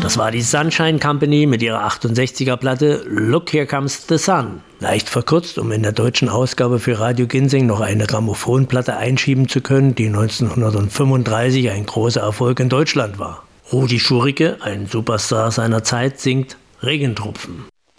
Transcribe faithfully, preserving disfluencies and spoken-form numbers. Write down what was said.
Das war die Sunshine Company mit ihrer achtundsechziger Platte Look Here Comes the Sun. Leicht verkürzt, um in der deutschen Ausgabe für Radio Ginseng noch eine Grammophonplatte einschieben zu können, die neunzehnhundertfünfunddreißig ein großer Erfolg in Deutschland war. Rudi Schurike, ein Superstar seiner Zeit, singt Regentropfen.